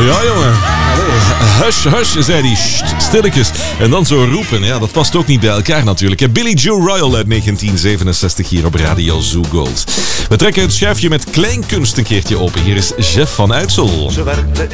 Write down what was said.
Ja, jongen. Hush, hush, zei hij. Stilletjes. En dan zo roepen. Ja, dat past ook niet bij elkaar natuurlijk. Billy Joe Royal uit 1967 hier op Radio Zoo Gold. We trekken het schuifje met kleinkunst een keertje open. Hier is Jeff van Uitsel.